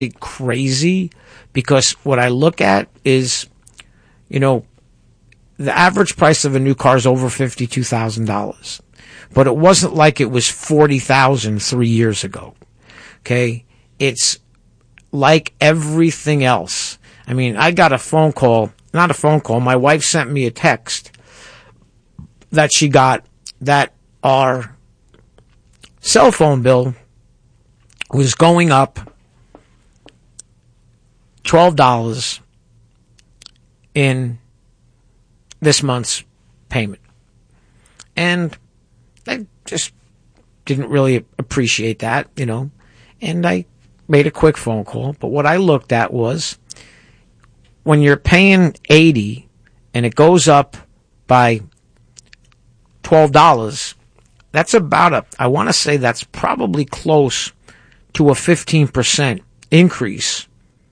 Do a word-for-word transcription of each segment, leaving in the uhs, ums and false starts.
crazy because what I look at is, you know, the average price of a new car is over fifty-two thousand dollars. But it wasn't like it was forty thousand dollars three years ago. Okay? It's like everything else. I mean, I got a phone call, not a phone call, my wife sent me a text that she got that our cell phone bill was going up twelve dollars in this month's payment. And I just didn't really appreciate that, you know, and I made a quick phone call. But what I looked at was when you're paying eighty and it goes up by twelve dollars, that's about a, I want to say that's probably close to a fifteen percent increase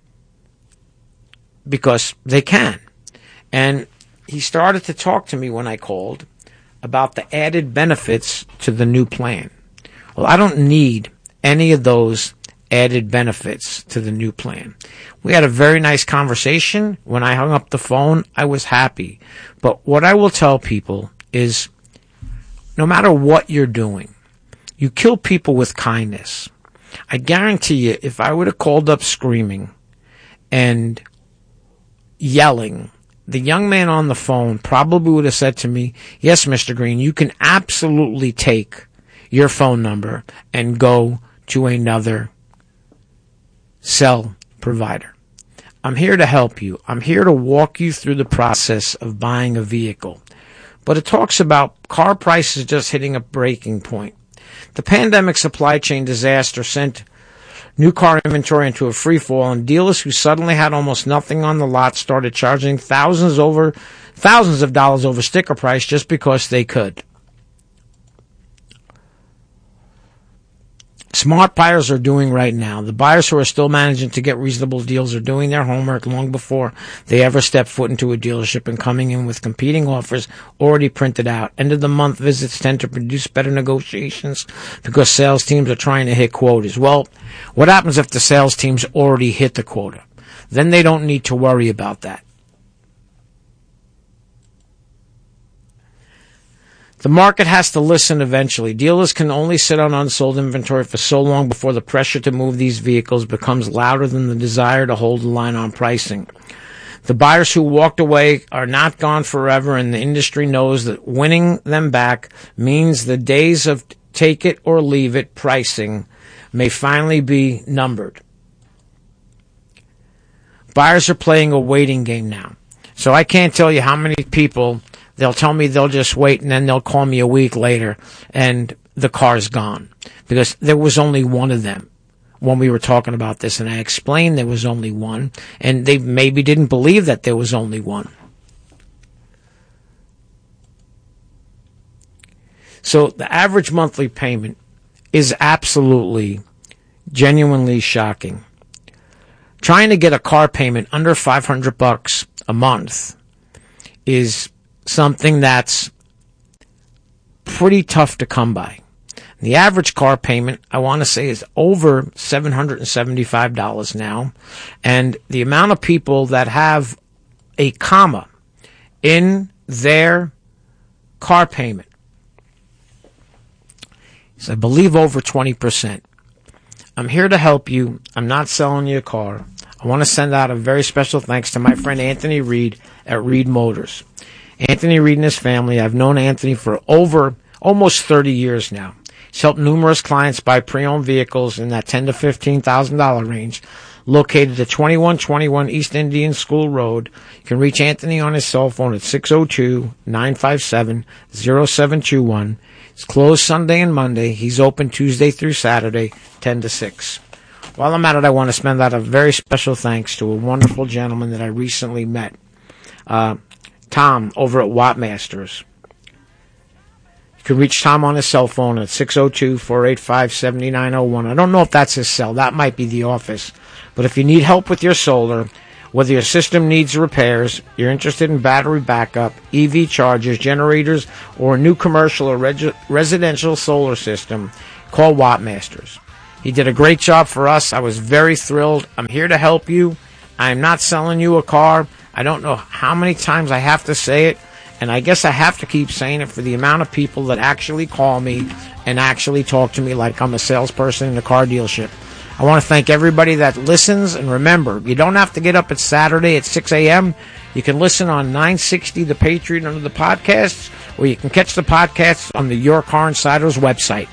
because they can. And he started to talk to me when I called about the added benefits to the new plan. Well, I don't need any of those added benefits to the new plan. We had a very nice conversation. When I hung up the phone, I was happy. But what I will tell people is no matter what you're doing, you kill people with kindness. I guarantee you, if I would have called up screaming and yelling, the young man on the phone probably would have said to me, yes, Mister Green, you can absolutely take your phone number and go to another cell provider. I'm here to help you. I'm here to walk you through the process of buying a vehicle. But it talks about car prices just hitting a breaking point. The pandemic supply chain disaster sent new car inventory into a free fall, and dealers who suddenly had almost nothing on the lot started charging thousands over thousands of dollars over sticker price just because they could. Smart buyers are doing right now. The buyers who are still managing to get reasonable deals are doing their homework long before they ever step foot into a dealership and coming in with competing offers already printed out. End of the month visits tend to produce better negotiations because sales teams are trying to hit quotas. Well, what happens if the sales teams already hit the quota? Then they don't need to worry about that. The market has to listen eventually. Dealers can only sit on unsold inventory for so long before the pressure to move these vehicles becomes louder than the desire to hold the line on pricing. The buyers who walked away are not gone forever, and the industry knows that winning them back means the days of take it or leave it pricing may finally be numbered. Buyers are playing a waiting game now. So I can't tell you how many people, they'll tell me they'll just wait, and then they'll call me a week later and the car's gone. Because there was only one of them when we were talking about this, and I explained there was only one, and they maybe didn't believe that there was only one. So the average monthly payment is absolutely, genuinely shocking. Trying to get a car payment under five hundred bucks a month is something that's pretty tough to come by. The average car payment, I want to say, is over seven hundred seventy-five dollars now. And the amount of people that have a comma in their car payment is, I believe, over twenty percent. I'm here to help you. I'm not selling you a car. I want to send out a very special thanks to my friend Anthony Reed at Reed Motors. Anthony Reed and his family, I've known Anthony for over almost thirty years now. He's helped numerous clients buy pre-owned vehicles in that ten thousand to fifteen thousand dollars range, located at twenty-one twenty-one East Indian School Road. You can reach Anthony on his cell phone at six oh two, nine five seven, oh seven two one. It's closed Sunday and Monday. He's open Tuesday through Saturday, ten to six. While I'm at it, I want to spend out a very special thanks to a wonderful gentleman that I recently met, uh, Tom, over at Wattmasters. You can reach Tom on his cell phone at six oh two, four eight five, seven nine oh one. I don't know if that's his cell. That might be the office. But if you need help with your solar, whether your system needs repairs, you're interested in battery backup, E V chargers, generators, or a new commercial or reg- residential solar system, call Wattmasters. He did a great job for us. I was very thrilled. I'm here to help you. I'm not selling you a car. I don't know how many times I have to say it, and I guess I have to keep saying it for the amount of people that actually call me and actually talk to me like I'm a salesperson in a car dealership. I want to thank everybody that listens, and remember, you don't have to get up at Saturday at six a.m. You can listen on nine sixty The Patriot under the podcasts, or you can catch the podcasts on the Your Car Insiders website.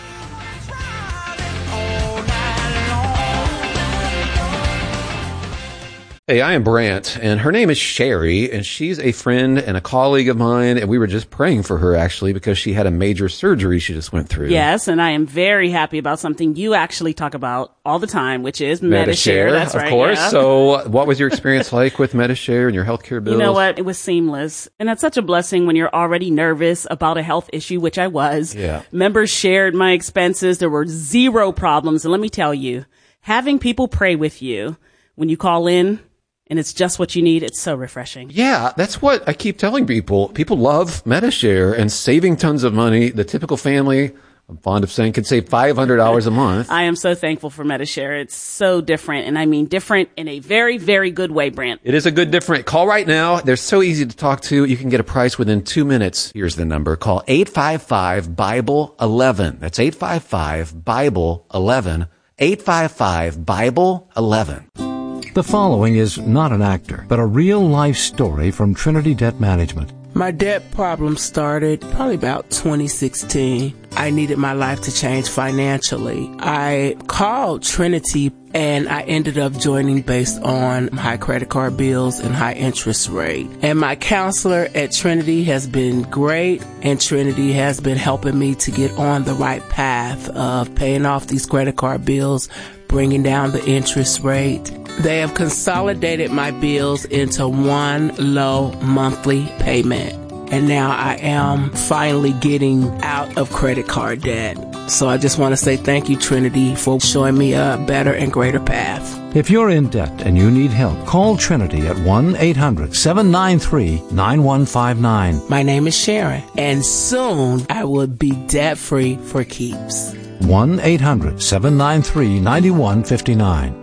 Hey, I am Brant, and her name is Sherry, and she's a friend and a colleague of mine, and we were just praying for her, actually, because she had a major surgery she just went through. Yes, and I am very happy about something you actually talk about all the time, which is Medi-Share. Medi-Share, That's of right, course. yeah. So what was your experience like with Medi-Share and your healthcare bills? You know what? It was seamless. And that's such a blessing when you're already nervous about a health issue, which I was. Yeah. Members shared my expenses. There were zero problems. And let me tell you, having people pray with you when you call in, and it's just what you need, it's so refreshing. Yeah, that's what I keep telling people. People love Medi-Share and saving tons of money. The typical family, I'm fond of saying, could save five hundred dollars a month. I am so thankful for Medi-Share. It's so different, and I mean different in a very, very good way, Brant. It is a good different. Call right now. They're so easy to talk to. You can get a price within two minutes. Here's the number. Call eight five five, Bible eleven. That's eight five five, Bible eleven. eight five five, Bible eleven. The following is not an actor, but a real-life story from Trinity Debt Management. My debt problem started probably about twenty sixteen. I needed my life to change financially. I called Trinity and I ended up joining based on high credit card bills and high interest rate. And my counselor at Trinity has been great, and Trinity has been helping me to get on the right path of paying off these credit card bills, bringing down the interest rate. They have consolidated my bills into one low monthly payment. And now I am finally getting out of credit card debt. So I just want to say thank you, Trinity, for showing me a better and greater path. If you're in debt and you need help, call Trinity at one eight hundred, seven nine three, nine one five nine. My name is Sharon, and soon I will be debt-free for keeps. one eight hundred, seven nine three, nine one five nine.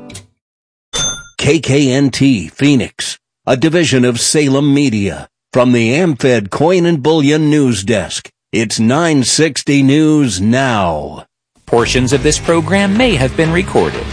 K K N T Phoenix, a division of Salem Media. From the AmFed Coin and Bullion News Desk, it's nine sixty News Now. Portions of this program may have been recorded.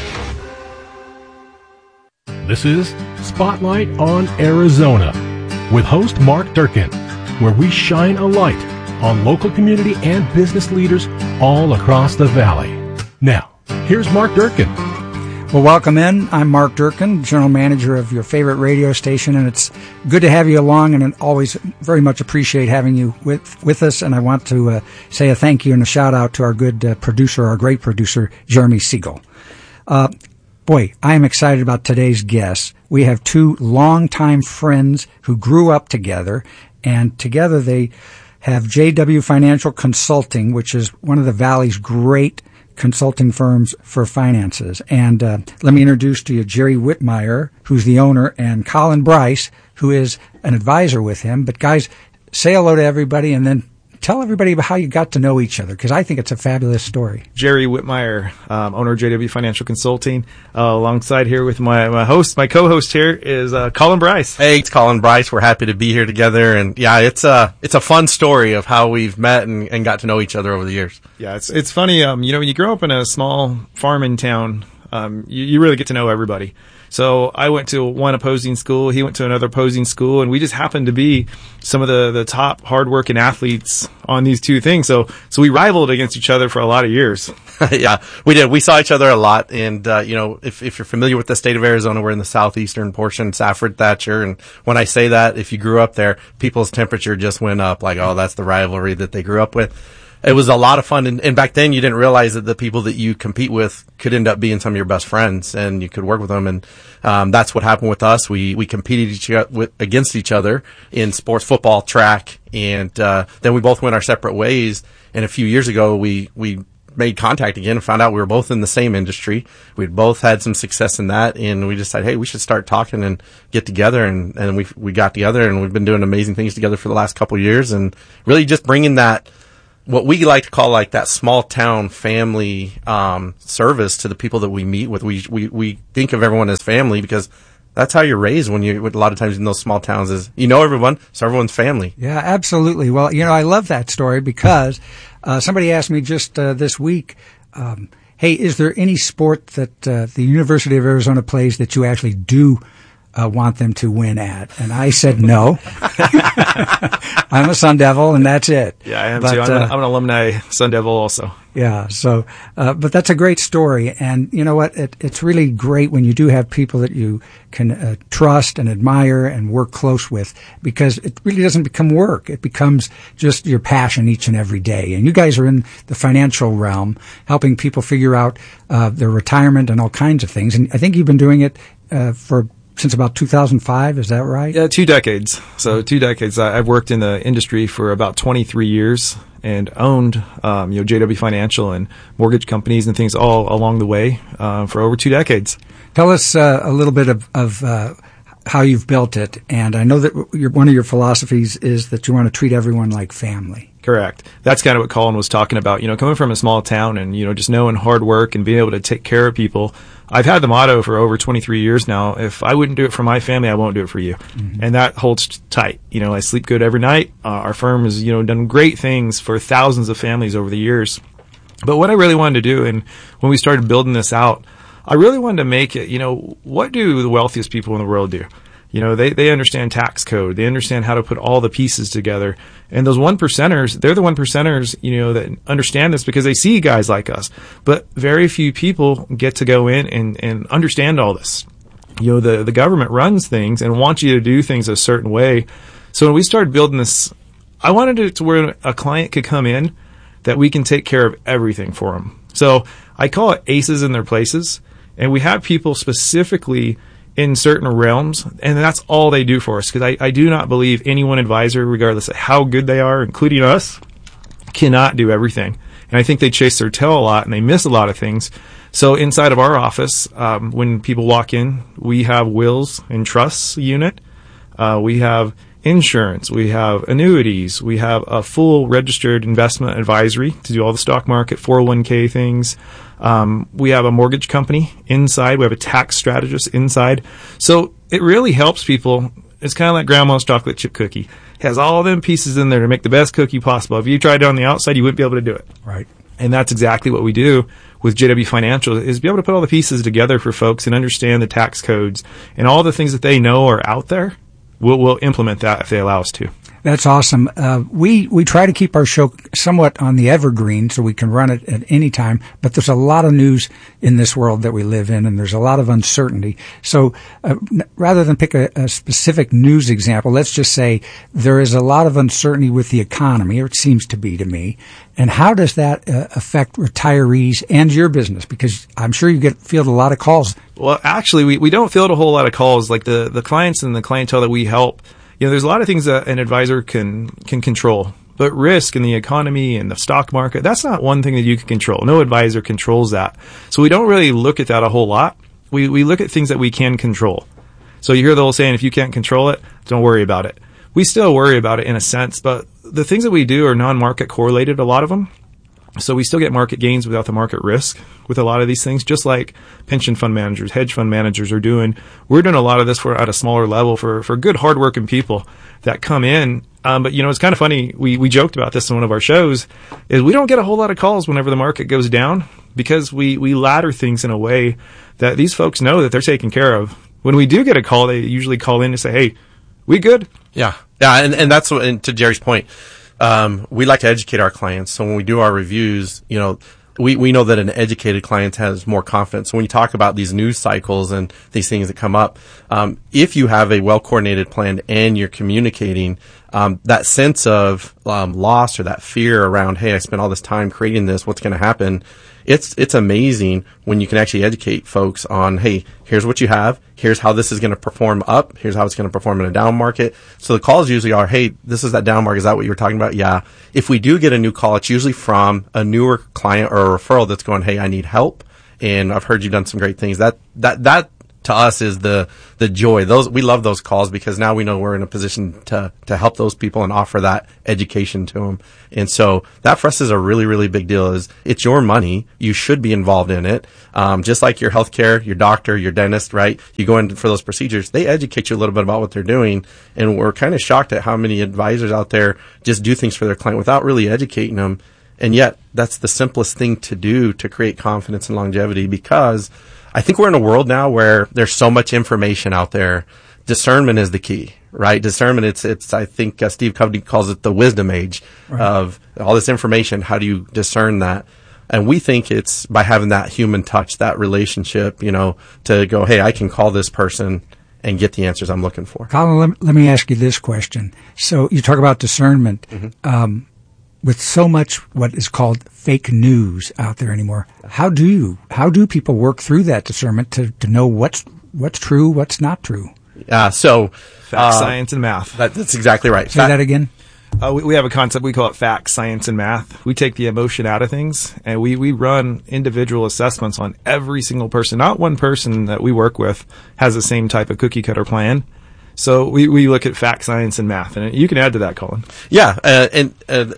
This is Spotlight on Arizona with host Mark Durkin, where we shine a light on local community and business leaders all across the valley. Now, here's Mark Durkin. Well, welcome in. I'm Mark Durkin, general manager of your favorite radio station, and it's good to have you along, and I always very much appreciate having you with with us. And I want to uh, say a thank you and a shout out to our good uh, producer, our great producer, Jeremy Siegel. Uh, boy, I am excited about today's guests. We have two longtime friends who grew up together, and together they have J W Financial Consulting, which is one of the Valley's great consulting firms for finances. And uh, let me introduce to you Jerry Whitmire, who's the owner, and Colin Bryce, who is an advisor with him. But guys, say hello to everybody and then tell everybody about how you got to know each other, because I think it's a fabulous story. Jerry Whitmire, um, owner of J W Financial Consulting. Uh, alongside here with my, my host, my co-host here is uh, Colin Bryce. Hey, it's Colin Bryce. We're happy to be here together. And yeah, it's a, it's a fun story of how we've met and, and got to know each other over the years. Yeah, it's it's funny. Um, you know, when you grow up in a small farming town, um, you, you really get to know everybody. So I went to one opposing school, he went to another opposing school, and we just happened to be some of the, the top hardworking athletes on these two things. So so we rivaled against each other for a lot of years. Yeah, we did. We saw each other a lot. And, uh, you know, if, if you're familiar with the state of Arizona, we're in the southeastern portion, Safford, Thatcher. And when I say that, if you grew up there, people's temperature just went up like, oh, that's the rivalry that they grew up with. It was a lot of fun. And, and back then you didn't realize that the people that you compete with could end up being some of your best friends and you could work with them. And, um, that's what happened with us. We, we competed each other with, against each other in sports, football, track. And, uh, then we both went our separate ways. And a few years ago, we, we made contact again and found out we were both in the same industry. We'd both had some success in that. And we decided, hey, we should start talking and get together. And, and we, we got together and we've been doing amazing things together for the last couple of years and really just bringing that, what we like to call like that small town family um, service to the people that we meet with. We we we think of everyone as family because that's how you're raised when you, a lot of times in those small towns is, you know everyone, so everyone's family. Yeah, absolutely. Well, you know, I love that story because uh, somebody asked me just uh, this week, um, hey, is there any sport that uh, the University of Arizona plays that you actually do uh, want them to win at? And I said no. I'm a Sun Devil, and that's it. Yeah, I am but, too. I'm, uh, an, I'm an alumni Sun Devil also. Yeah, so, uh, but that's a great story. And you know what? It, it's really great when you do have people that you can uh, trust and admire and work close with, because it really doesn't become work. It becomes just your passion each and every day. And you guys are in the financial realm, helping people figure out uh, their retirement and all kinds of things. And I think you've been doing it uh, for since about two thousand five, is that right? Yeah, two decades. So two decades. I, I've worked in the industry for about twenty-three years and owned, um, you know, J W Financial and mortgage companies and things all along the way uh, for over two decades. Tell us uh, a little bit of, of uh, how you've built it. And I know that your, one of your philosophies is that you want to treat everyone like family. Correct. That's kind of what Colin was talking about. You know, coming from a small town and, you know, just knowing hard work and being able to take care of people. I've had the motto for over twenty-three years now. If I wouldn't do it for my family, I won't do it for you. Mm-hmm. And that holds tight. You know, I sleep good every night. Uh, our firm has, you know, done great things for thousands of families over the years. But what I really wanted to do, and when we started building this out, I really wanted to make it, you know, what do the wealthiest people in the world do? You know, they, they understand tax code. They understand how to put all the pieces together. And those one percenters, they're the one percenters, you know, that understand this because they see guys like us. But very few people get to go in and, and understand all this. You know, the, the government runs things and wants you to do things a certain way. So when we started building this, I wanted it to where a client could come in that we can take care of everything for them. So I call it aces in their places. And we have people specifically in certain realms, and that's all they do for us. Because I, I do not believe any one advisor, regardless of how good they are, including us, cannot do everything. And I think they chase their tail a lot, and they miss a lot of things. So inside of our office, um, when people walk in, we have wills and trusts unit. Uh, we have insurance. We have annuities. We have a full registered investment advisory to do all the stock market, four oh one k things. Um, we have a mortgage company inside. We have a tax strategist inside. So it really helps people. It's kind of like grandma's chocolate chip cookie. It has all them pieces in there to make the best cookie possible. If you tried it on the outside, you wouldn't be able to do it. Right. And that's exactly what we do with J W Financial, is be able to put all the pieces together for folks and understand the tax codes and all the things that they know are out there. We'll, we'll implement that if they allow us to. That's awesome. Uh, we, we try to keep our show somewhat on the evergreen so we can run it at any time, but there's a lot of news in this world that we live in, and there's a lot of uncertainty. So uh, rather than pick a, a specific news example, let's just say there is a lot of uncertainty with the economy, or it seems to be to me. And how does that uh, affect retirees and your business? Because I'm sure you get field a lot of calls. Well, actually, we, we don't field a whole lot of calls. Like the, the clients and the clientele that we help, you know, there's a lot of things that an advisor can can control. But risk in the economy and the stock market, that's not one thing that you can control. No advisor controls that. So we don't really look at that a whole lot. We we look at things that we can control. So you hear the old saying, if you can't control it, don't worry about it. We still worry about it in a sense, but the things that we do are non-market correlated, a lot of them. So we still get market gains without the market risk with a lot of these things, just like pension fund managers, hedge fund managers are doing. We're doing a lot of this for at a smaller level for, for good, hardworking people that come in. Um, but, you know, it's kind of funny. We, we joked about this in one of our shows, is we don't get a whole lot of calls whenever the market goes down because we, we ladder things in a way that these folks know that they're taken care of. When we do get a call, they usually call in and say, hey, we good? Yeah. Yeah. And, and that's what, and to Jerry's point, Um, we like to educate our clients. So when we do our reviews, you know, we, we know that an educated client has more confidence. So when you talk about these news cycles and these things that come up, um, if you have a well-coordinated plan and you're communicating, um, that sense of, um, loss or that fear around, hey, I spent all this time creating this, what's going to happen? It's, it's amazing when you can actually educate folks on, hey, here's what you have. Here's how this is going to perform up. Here's how it's going to perform in a down market. So the calls usually are, hey, this is that down market. Is that what you were talking about? Yeah. If we do get a new call, it's usually from a newer client or a referral that's going, hey, I need help. And I've heard you've done some great things. That, that, that to us is the, the joy. Those, we love those calls because now we know we're in a position to, to help those people and offer that education to them. And so that for us is a really, really big deal. Is it's your money. You should be involved in it. Um, just like your healthcare, your doctor, your dentist, right? You go in for those procedures. They educate you a little bit about what they're doing. And we're kind of shocked at how many advisors out there just do things for their client without really educating them. And yet that's the simplest thing to do to create confidence and longevity, because I think we're in a world now where there's so much information out there. Discernment is the key, right? Discernment, it's, it's, I think uh, Steve Covey calls it the wisdom age right. of all this information. How do you discern that? And we think it's by having that human touch, that relationship, you know, to go, hey, I can call this person and get the answers I'm looking for. Colin, let, let me ask you this question. So you talk about discernment. Mm-hmm. Um, with so much what is called fake news out there anymore, how do you, how do people work through that discernment to, to know what's, what's true, what's not true? Yeah. So facts, uh, science, and math. That, that's exactly right. Say Fa- that again. Uh, we, we have a concept, we call it facts, science, and math. We take the emotion out of things, and we, we run individual assessments on every single person. Not one person that we work with has the same type of cookie cutter plan. So we, we look at fact, science, and math. And you can add to that, Colin. Yeah. Uh, and, uh,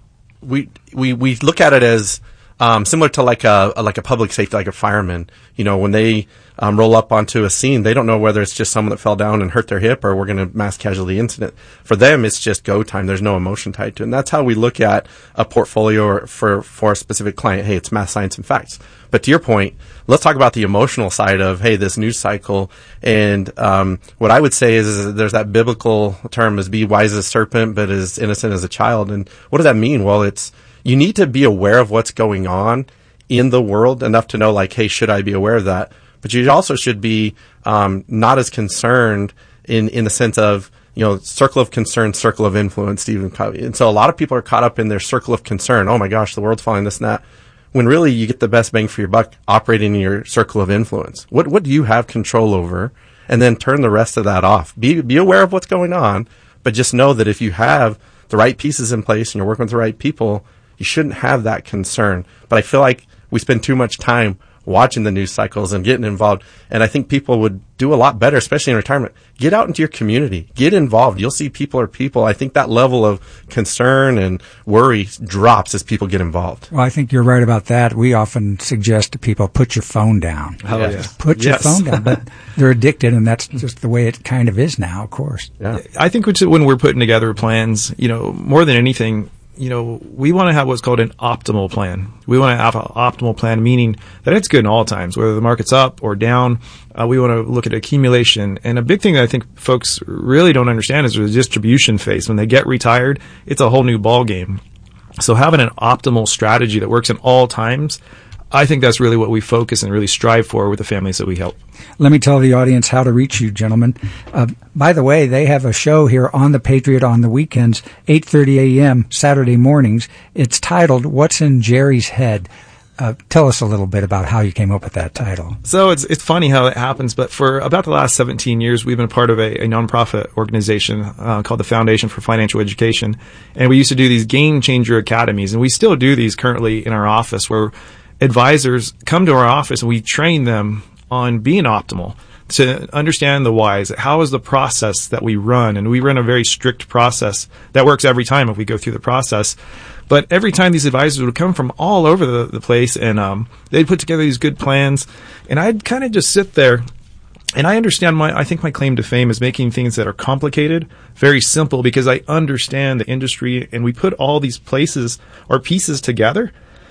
we, we, we look at it as, um, similar to like a, like a public safety, like a fireman. You know, when they, um, roll up onto a scene, they don't know whether it's just someone that fell down and hurt their hip or we're going to mass casualty incident. For them, it's just go time. There's no emotion tied to it. And that's how we look at a portfolio for, for a specific client. Hey, it's math, science, and facts. But to your point, let's talk about the emotional side of, hey, this news cycle. And, um, what I would say is, is there's that biblical term is be wise as a serpent, but as innocent as a child. And what does that mean? Well, it's, you need to be aware of what's going on in the world enough to know, like, hey, should I be aware of that? But you also should be, um, not as concerned in, in the sense of, you know, circle of concern, circle of influence, Stephen Covey. And so a lot of people are caught up in their circle of concern. Oh my gosh, the world's falling, this and that. When really you get the best bang for your buck operating in your circle of influence. What, what do you have control over? And then turn the rest of that off. Be, be aware of what's going on, but just know that if you have the right pieces in place and you're working with the right people, you shouldn't have that concern. But I feel like we spend too much time watching the news cycles and getting involved. And I think people would do a lot better, especially in retirement. Get out into your community. Get involved. You'll see people are people. I think that level of concern and worry drops as people get involved. Well, I think you're right about that. We often suggest to people, put your phone down. Oh, yes. Just put yes. your phone down. But they're addicted, and that's just the way it kind of is now, of course. Yeah. I think when we're putting together plans, you know, more than anything, you know, we want to have what's called an optimal plan. We want to have an optimal plan, meaning that it's good in all times, whether the market's up or down. Uh, we want to look at accumulation. And a big thing that I think folks really don't understand is the distribution phase. When they get retired, it's a whole new ball game. So having an optimal strategy that works in all times, I think that's really what we focus and really strive for with the families that we help. Let me tell the audience how to reach you, gentlemen. Uh, by the way, they have a show here on The Patriot on the weekends, eight thirty a.m. Saturday mornings. It's titled, What's in Jerry's Head? Uh, tell us a little bit about how you came up with that title. So it's it's funny how it happens, but for about the last seventeen years, we've been part of a, a nonprofit organization uh, called the Foundation for Financial Education. And we used to do these Game Changer Academies, and we still do these currently in our office, where advisors come to our office and we train them on being optimal, to understand the whys. How is the process that we run? And we run a very strict process that works every time if we go through the process. But every time these advisors would come from all over the, the place, and um, they'd put together these good plans, and I'd kind of just sit there. And I understand my, I think my claim to fame is making things that are complicated very simple, because I understand the industry, and we put all these places or pieces together.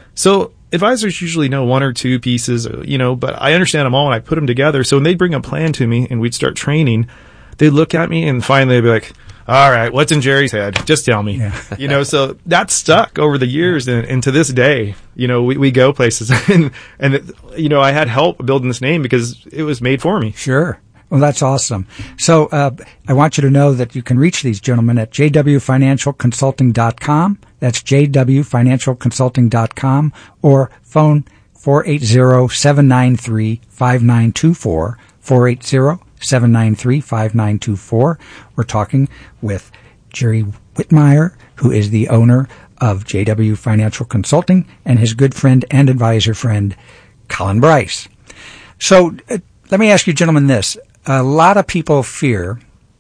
So advisors usually know one or two pieces, you know, but I understand them all and I put them together. So when they bring a plan to me and we'd start training, they'd look at me and finally they'd be like, all right, what's in Jerry's head? Just tell me. Yeah. You know, so that's stuck over the years. And, and to this day, you know, we, we go places and, and it, you know, I had help building this name because it was made for me. Sure. Well, that's awesome. So uh, I want you to know that you can reach these gentlemen at j w financial consulting dot com. That's j w financial consulting dot com, or phone four eight zero, seven nine three, five nine two four, four eight zero, seven nine three, five nine two four. We're talking with Jerry Whitmire, who is the owner of J W Financial Consulting, and his good friend and advisor friend, Colin Bryce. So uh, let me ask you gentlemen this. A lot of people fear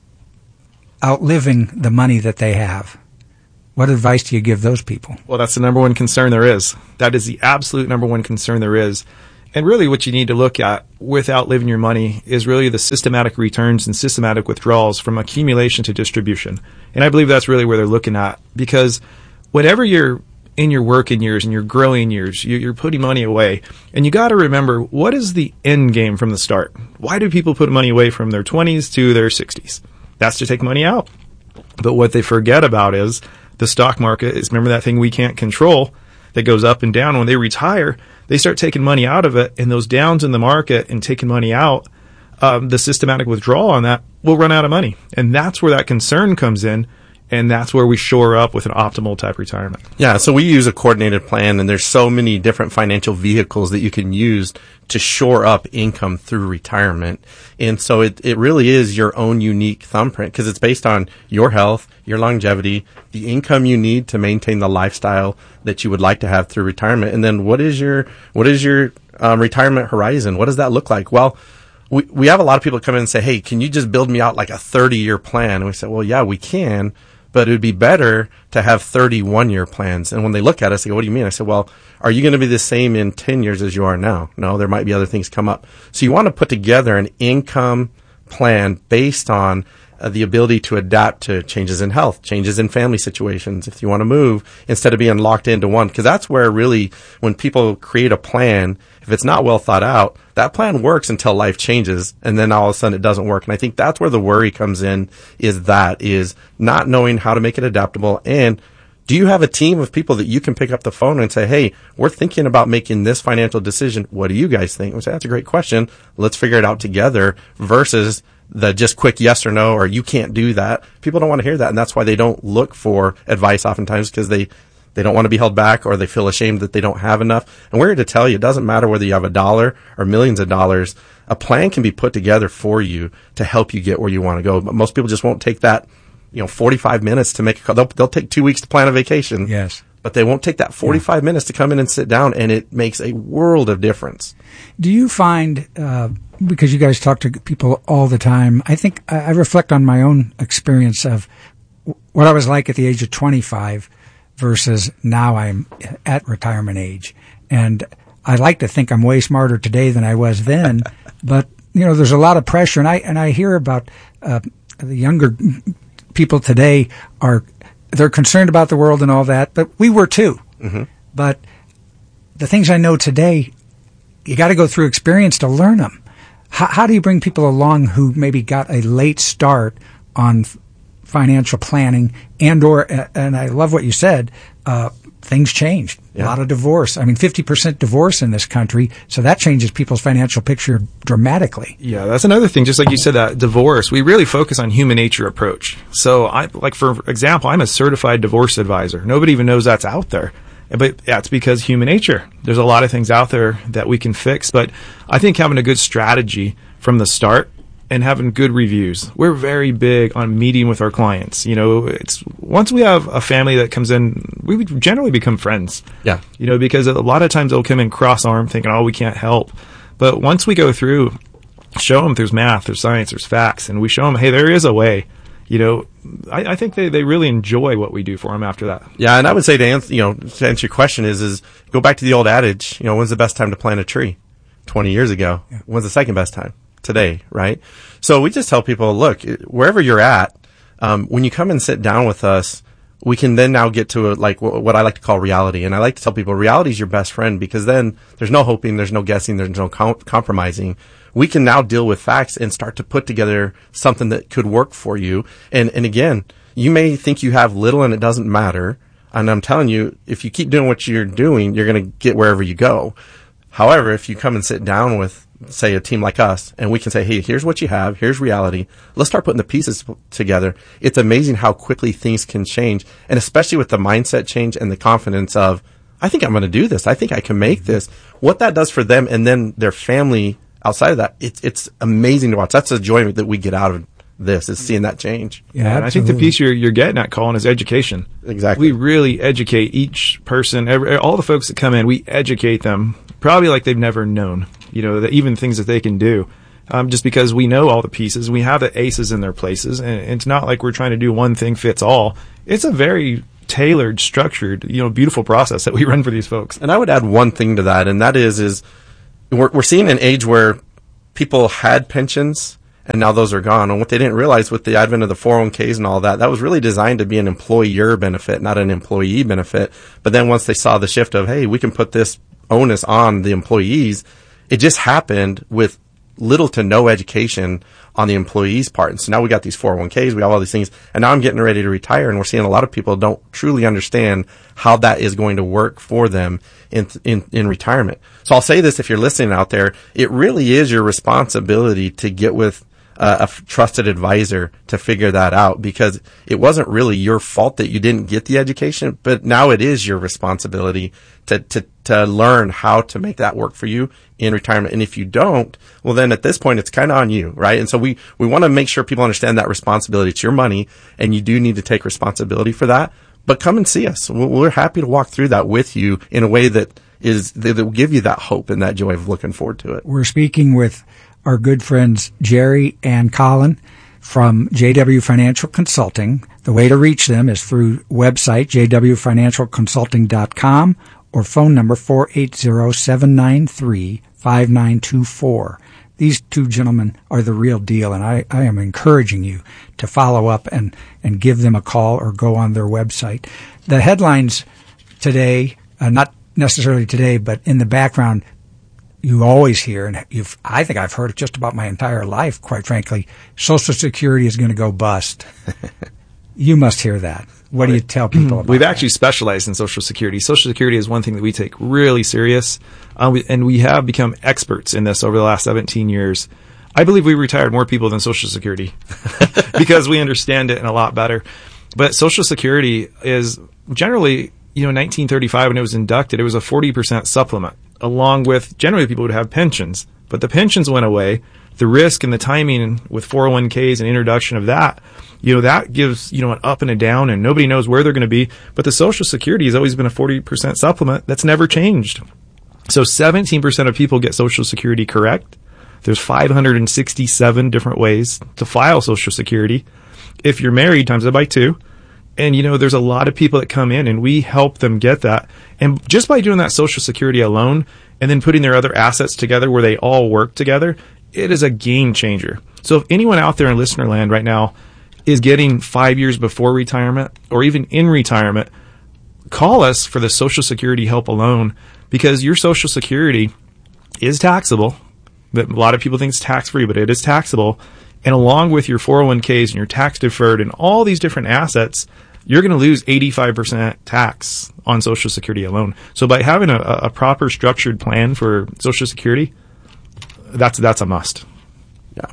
outliving the money that they have. What advice do you give those people? Well, that's the number one concern there is. That is the absolute number one concern there is. And really what you need to look at with outliving your money is really the systematic returns and systematic withdrawals from accumulation to distribution. And I believe that's really where they're looking at, because whenever you're in your working years and your growing years, you're putting money away. And you got to remember, what is the end game from the start? Why do people put money away from their twenties to their sixties? That's to take money out. But what they forget about is the stock market is, remember that thing we can't control that goes up and down. When they retire, they start taking money out of it, and those downs in the market and taking money out, um, the systematic withdrawal on that will run out of money. And that's where that concern comes in. And that's where we shore up with an optimal type retirement. Yeah, so we use a coordinated plan, and there's so many different financial vehicles that you can use to shore up income through retirement. And so it, it really is your own unique thumbprint, because it's based on your health, your longevity, the income you need to maintain the lifestyle that you would like to have through retirement. And then what is your what is your um, retirement horizon? What does that look like? Well, we we have a lot of people come in and say, hey, can you just build me out like a thirty-year plan? And we say, well, yeah, we can. But it would be better to have thirty-one-year plans. And when they look at us, they go, what do you mean? I said, well, are you going to be the same in ten years as you are now? No, there might be other things come up. So you want to put together an income plan based on uh, the ability to adapt to changes in health, changes in family situations, if you want to move, instead of being locked into one. Because that's where really, when people create a plan, if it's not well thought out, that plan works until life changes, and then all of a sudden it doesn't work. And I think that's where the worry comes in, is that, is not knowing how to make it adaptable. And do you have a team of people that you can pick up the phone and say, hey, we're thinking about making this financial decision. What do you guys think? We say, that's a great question. Let's figure it out together, versus the just quick yes or no, or you can't do that. People don't want to hear that, and that's why they don't look for advice oftentimes, because they They don't want to be held back, or they feel ashamed that they don't have enough. And we're here to tell you, it doesn't matter whether you have a dollar or millions of dollars. A plan can be put together for you to help you get where you want to go. But most people just won't take that, you know, forty-five minutes to make a call. They'll, they'll take two weeks to plan a vacation. Yes. But they won't take that forty-five yeah. minutes to come in and sit down, and it makes a world of difference. Do you find, uh, because you guys talk to people all the time, I think I, I reflect on my own experience of what I was like at the age of twenty-five versus now I'm at retirement age. And I like to think I'm way smarter today than I was then, but you know, there's a lot of pressure, and I, and I hear about, uh, the younger people today are, they're concerned about the world and all that, but we were too. Mm-hmm. But the things I know today, you got to go through experience to learn them. How, how do you bring people along who maybe got a late start on financial planning, and or, and I love what you said, uh, things changed. Yeah. A lot of divorce. I mean, fifty percent divorce in this country, so that changes people's financial picture dramatically. Yeah, that's another thing. Just like you said, that divorce, we really focus on human nature approach. So I, like for example, I'm a certified divorce advisor. Nobody even knows that's out there. But that's because human nature. There's a lot of things out there that we can fix, but I think having a good strategy from the start and having good reviews. We're very big on meeting with our clients. You know, it's once we have a family that comes in, we generally become friends. Yeah. You know, because a lot of times they'll come in cross-armed thinking, oh, we can't help. But once we go through, show them there's math, there's science, there's facts, and we show them, hey, there is a way. You know, I, I think they, they really enjoy what we do for them after that. Yeah, and I would say to answer, you know, to answer your question is, is go back to the old adage, you know, when's the best time to plant a tree? twenty years ago. Yeah. When's the second best time? Today, right? So we just tell people, look, wherever you're at, um, when you come and sit down with us, we can then now get to a, like what I like to call reality. And I like to tell people reality is your best friend, because then there's no hoping, there's no guessing, there's no com- compromising. We can now deal with facts and start to put together something that could work for you. And, and again, you may think you have little and it doesn't matter. And I'm telling you, if you keep doing what you're doing, you're going to get wherever you go. However, if you come and sit down with, say, a team like us, and we can say, hey, here's what you have, here's reality, let's start putting the pieces together. It's amazing how quickly things can change, and especially with the mindset change and the confidence of, I think I'm going to do this, I think I can make this. What that does for them and then their family outside of that, it's it's amazing to watch. That's the joy that we get out of this, is seeing that change. Yeah, and I think the piece you're you're getting at, Colin, is education. Exactly. We really educate each person, every, all the folks that come in, we educate them probably like they've never known, you know, that even things that they can do. Um, just because we know all the pieces, we have the aces in their places, and, and it's not like we're trying to do one thing fits all. It's a very tailored, structured, you know, beautiful process that we run for these folks. And I would add one thing to that, and that is, is we're, we're seeing an age where people had pensions, and now those are gone. And what they didn't realize with the advent of the four oh one k's and all that, that was really designed to be an employer benefit, not an employee benefit. But then once they saw the shift of, hey, we can put this onus on the employees, it just happened with little to no education on the employee's part. And so now we got these four oh one k's, we have all these things, and now I'm getting ready to retire, and we're seeing a lot of people don't truly understand how that is going to work for them in, in, in retirement. So I'll say this, if you're listening out there, it really is your responsibility to get with uh, a f- trusted advisor to figure that out, because it wasn't really your fault that you didn't get the education, but now it is your responsibility to, to, to learn how to make that work for you in retirement. And if you don't, well, then at this point, it's kind of on you, right? And so we, we want to make sure people understand that responsibility. It's your money, and you do need to take responsibility for that. But come and see us. We're happy to walk through that with you in a way that is, that will give you that hope and that joy of looking forward to it. We're speaking with our good friends Jerry and Colin from J W Financial Consulting. The way to reach them is through website j w financial consulting dot com or phone number four eight zero, seven nine three, five nine two four. These two gentlemen are the real deal, and I, I am encouraging you to follow up and, and give them a call or go on their website. The headlines today, uh, not necessarily today, but in the background, you always hear, and you've, I think I've heard it just about my entire life, quite frankly, Social Security is going to go bust. You must hear that. What do you tell people about We've that? actually specialized in Social Security. Social Security is one thing that we take really serious, uh, we, and we have become experts in this over the last seventeen years. I believe we retired more people than Social Security because we understand it and a lot better. But Social Security is generally, you know, nineteen thirty-five when it was inducted, it was a forty percent supplement, along with generally people would have pensions. But the pensions went away. The risk and the timing with four oh one k's and introduction of that, you know, that gives, you know, an up and a down, and nobody knows where they're going to be. But the Social Security has always been a forty percent supplement. That's never changed. So seventeen percent of people get Social Security correct. There's five hundred sixty-seven different ways to file Social Security. If you're married, times it by two. And, you know, there's a lot of people that come in, and we help them get that. And just by doing that Social Security alone and then putting their other assets together where they all work together, it is a game changer. So if anyone out there in listener land right now is getting five years before retirement or even in retirement, call us for the Social Security help alone, because your Social Security is taxable. But a lot of people think it's tax-free, but it is taxable. And along with your four oh one k's and your tax deferred and all these different assets, you're going to lose eighty-five percent tax on Social Security alone. So by having a, a proper structured plan for Social Security, that's that's a must. Yeah.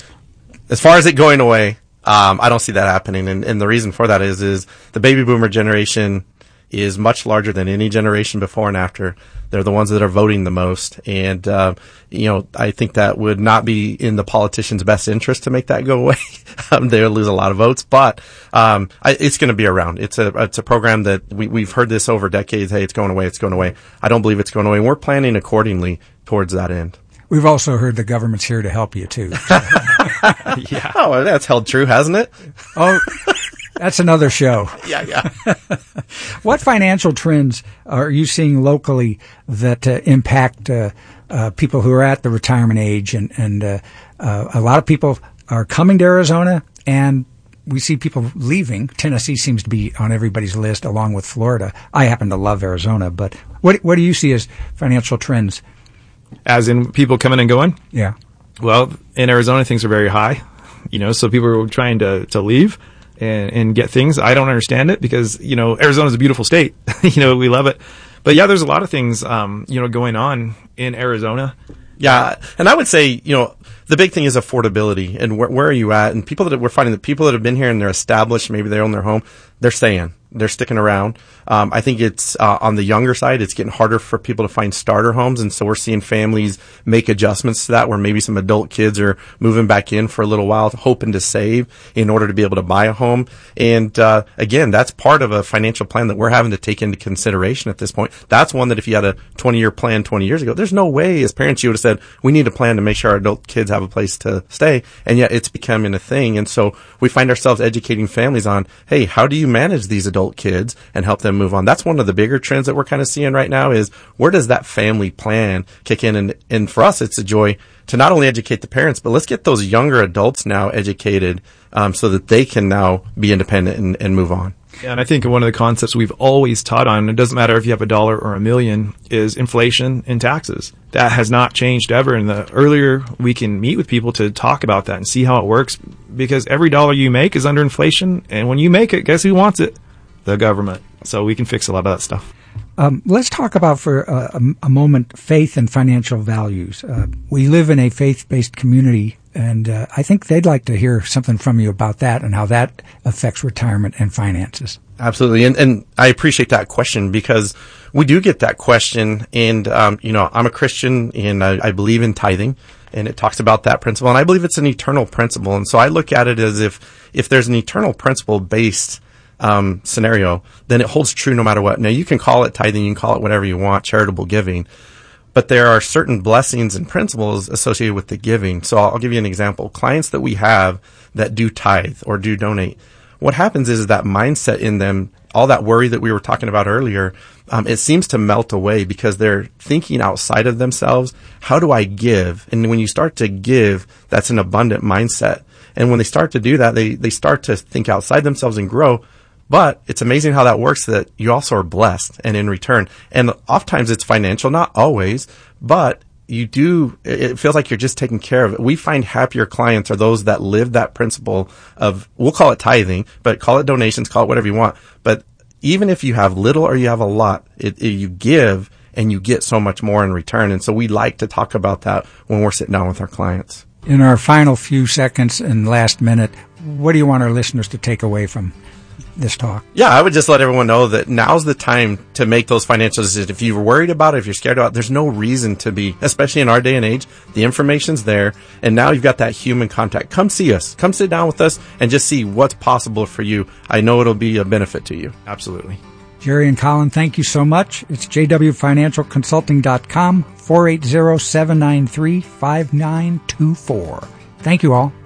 As far as it going away, um, I don't see that happening. And, and the reason for that is, is the baby boomer generation is much larger than any generation before and after. They're the ones that are voting the most. And, uh, you know, I think that would not be in the politicians' best interest to make that go away. um, they'll lose a lot of votes, but, um, I, it's going to be around. It's a, it's a program that we, we've heard this over decades. Hey, it's going away. It's going away. I don't believe it's going away. And we're planning accordingly towards that end. We've also heard the government's here to help you, too. Yeah. Oh, that's held true, hasn't it? Oh, that's another show. Yeah, yeah. What financial trends are you seeing locally that uh, impact uh, uh, people who are at the retirement age? And, and uh, uh, a lot of people are coming to Arizona, and we see people leaving. Tennessee seems to be on everybody's list, along with Florida. I happen to love Arizona, but what what do you see as financial trends? As in people coming and going? Yeah. Well, in Arizona, things are very high, you know, so people are trying to, to leave and, and get things. I don't understand it because, you know, Arizona's a beautiful state. You know, we love it. But yeah, there's a lot of things, um, you know, going on in Arizona. Yeah. And I would say, you know, the big thing is affordability and where, where are you at? And people that we're finding that people that have been here and they're established, maybe they own their home, they're staying. they're sticking around. Um, I think it's uh, on the younger side, it's getting harder for people to find starter homes. And so we're seeing families make adjustments to that, where maybe some adult kids are moving back in for a little while, hoping to save in order to be able to buy a home. And uh, again, that's part of a financial plan that we're having to take into consideration at this point. That's one that if you had a twenty-year plan twenty years ago, there's no way as parents you would have said, we need a plan to make sure our adult kids have a place to stay. And yet it's becoming a thing. And so we find ourselves educating families on, hey, how do you manage these adult kids and help them move on? That's one of the bigger trends that we're kind of seeing right now, is where does that family plan kick in? And, and for us, it's a joy to not only educate the parents, but let's get those younger adults now educated um, so that they can now be independent and, and move on. Yeah, and I think one of the concepts we've always taught on, it doesn't matter if you have a dollar or a million, is inflation and taxes. That has not changed ever. And the earlier we can meet with people to talk about that and see how it works, because every dollar you make is under inflation. And when you make it, guess who wants it? The government. So we can fix a lot of that stuff. Um, let's talk about for a, a moment faith and financial values. Uh, we live in a faith-based community, and uh, I think they'd like to hear something from you about that and how that affects retirement and finances. Absolutely. And, and I appreciate that question, because we do get that question. And, um, you know, I'm a Christian and I, I believe in tithing, and it talks about that principle. And I believe it's an eternal principle. And so I look at it as if, if there's an eternal principle based Um, scenario, then it holds true no matter what. Now, you can call it tithing, you can call it whatever you want, charitable giving, but there are certain blessings and principles associated with the giving. So I'll, I'll give you an example. Clients that we have that do tithe or do donate, what happens is that mindset in them, all that worry that we were talking about earlier, um, it seems to melt away because they're thinking outside of themselves. How do I give? And when you start to give, that's an abundant mindset. And when they start to do that, they, they start to think outside themselves and grow. But it's amazing how that works, that you also are blessed and in return. And oftentimes it's financial, not always, but you do, it feels like you're just taking care of it. We find happier clients are those that live that principle of, we'll call it tithing, but call it donations, call it whatever you want. But even if you have little or you have a lot, it, it, you give and you get so much more in return. And so we like to talk about that when we're sitting down with our clients. In our final few seconds and last minute, what do you want our listeners to take away from this talk? Yeah, I would just let everyone know that now's the time to make those financial decisions. If you're worried about it, if you're scared about it, there's no reason to be, especially in our day and age. The information's there, and now you've got that human contact. Come see us. Come sit down with us and just see what's possible for you. I know it'll be a benefit to you. Absolutely. Jerry and Colin, thank you so much. It's j w financial consulting dot com, four eight zero, seven nine three, five nine two four. Thank you all.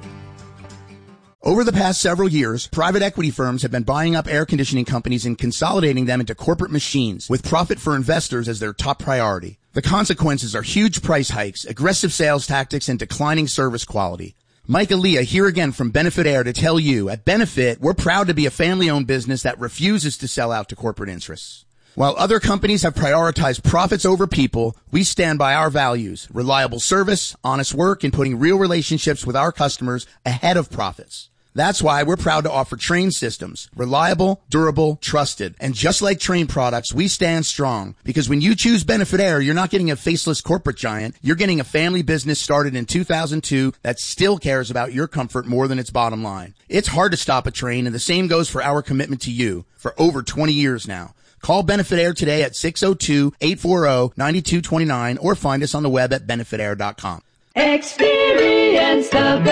Over the past several years, private equity firms have been buying up air conditioning companies and consolidating them into corporate machines, with profit for investors as their top priority. The consequences are huge price hikes, aggressive sales tactics, and declining service quality. Mike Aaliyah here again from Benefit Air to tell you, at Benefit, we're proud to be a family-owned business that refuses to sell out to corporate interests. While other companies have prioritized profits over people, we stand by our values: reliable service, honest work, and putting real relationships with our customers ahead of profits. That's why we're proud to offer Trane systems. Reliable, durable, trusted. And just like Trane products, we stand strong. Because when you choose Benefit Air, you're not getting a faceless corporate giant. You're getting a family business started in two thousand two that still cares about your comfort more than its bottom line. It's hard to stop a Trane, and the same goes for our commitment to you for over twenty years now. Call Benefit Air today at six oh two, eight four oh, nine two two nine or find us on the web at benefit air dot com. Experience the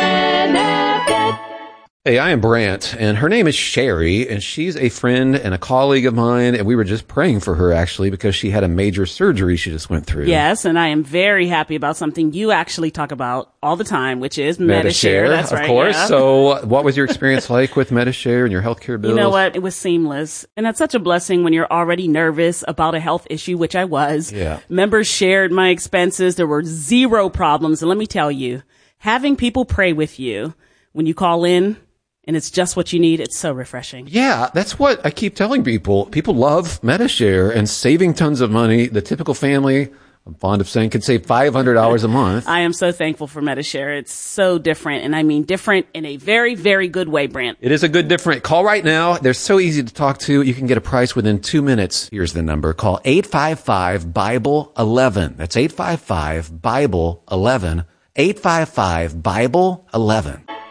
benefit. Hey, I am Brant, and her name is Sherry, and she's a friend and a colleague of mine, and we were just praying for her, actually, because she had a major surgery she just went through. Yes, and I am very happy about something you actually talk about all the time, which is MediShare. MediShare, That's of right, course. yeah. So what was your experience like with MediShare and your healthcare bills? You know what? It was seamless. And that's such a blessing when you're already nervous about a health issue, which I was. Yeah. Members shared my expenses. There were zero problems. And let me tell you, having people pray with you when you call in, and it's just what you need, it's so refreshing. Yeah, that's what I keep telling people. People love MediShare and saving tons of money. The typical family, I'm fond of saying, can save five hundred dollars a month. I am so thankful for MediShare. It's so different, and I mean different in a very, very good way, Brant. It is a good different. Call right now. They're so easy to talk to. You can get a price within two minutes. Here's the number. Call eight five five, Bible eleven. That's eight five five, Bible eleven. eight five five, Bible eleven.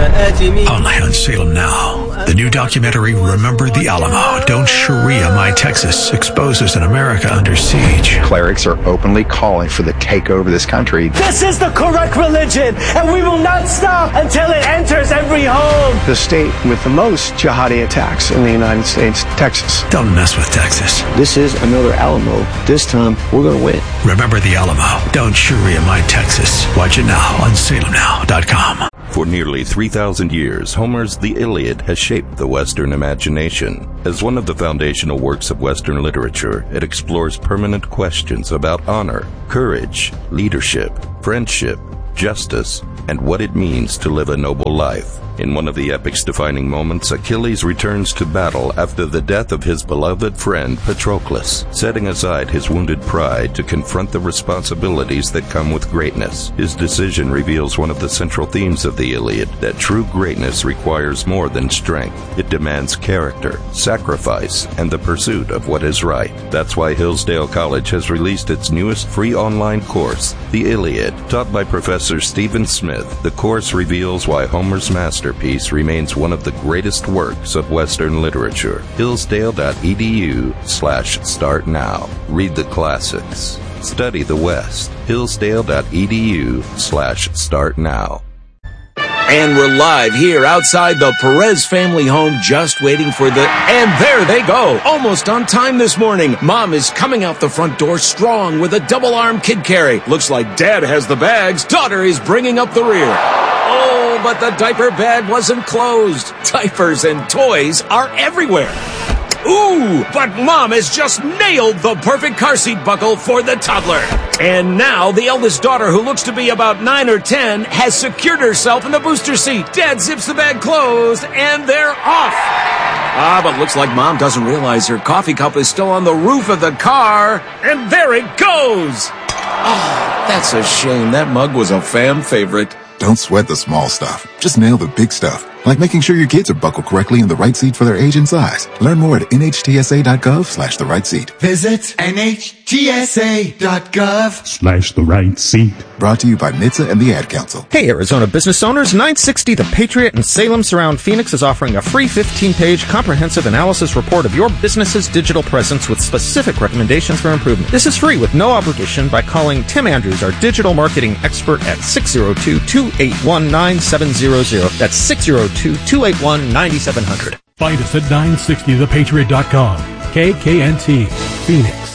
Only on Salem Now. The new documentary, Remember the Alamo, Don't Sharia My Texas, exposes an America under siege. Clerics are openly calling for the takeover of this country. This is the correct religion, and we will not stop until it enters every home. The state with the most jihadi attacks in the United States, Texas. Don't mess with Texas. This is another Alamo. This time, we're going to win. Remember the Alamo, Don't Sharia My Texas. Watch it now on salem now dot com. For nearly three thousand years, Homer's The Iliad has shaped the Western imagination. As one of the foundational works of Western literature, it explores permanent questions about honor, courage, leadership, friendship, justice, and what it means to live a noble life. In one of the epic's defining moments, Achilles returns to battle after the death of his beloved friend Patroclus, setting aside his wounded pride to confront the responsibilities that come with greatness. His decision reveals one of the central themes of the Iliad, that true greatness requires more than strength. It demands character, sacrifice, and the pursuit of what is right. That's why Hillsdale College has released its newest free online course, The Iliad. Taught by Professor Stephen Smith, the course reveals why Homer's master Masterpiece remains one of the greatest works of Western literature. Hillsdale.edu slash start now. Read the classics. Study the West. Hillsdale.edu slash start now. And we're live here outside the Perez family home, just waiting for the... And there they go! Almost on time this morning. Mom is coming out the front door strong with a double-arm kid carry. Looks like Dad has the bags. Daughter is bringing up the rear. Oh, but the diaper bag wasn't closed. Diapers and toys are everywhere. Ooh, but Mom has just nailed the perfect car seat buckle for the toddler. And now the eldest daughter, who looks to be about nine or ten, has secured herself in the booster seat. Dad zips the bag closed, and they're off. Ah, but looks like Mom doesn't realize her coffee cup is still on the roof of the car. And there it goes. Oh, that's a shame. That mug was a fan favorite. Don't sweat the small stuff. Just nail the big stuff, like making sure your kids are buckled correctly in the right seat for their age and size. Learn more at nhtsa.gov slash the right seat. Visit nhtsa.gov Slash the right seat. Brought to you by N H T S A and the Ad Council. Hey, Arizona business owners. nine sixty The Patriot in Salem Surround Phoenix is offering a free fifteen-page comprehensive analysis report of your business's digital presence with specific recommendations for improvement. This is free with no obligation by calling Tim Andrews, our digital marketing expert, at six oh two, two eight one, nine seven zero zero. That's six oh two, two eight one, nine seven zero zero. Find us at nine sixty the patriot dot com. K K N T, Phoenix.